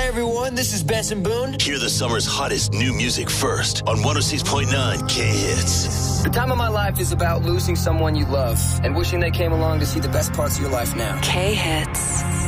Hi, everyone. This is Benson Boone. Hear the summer's hottest new music first on 106.9 K-Hits. The time of my life is about losing someone you love and wishing they came along to see the best parts of your life now. K-Hits.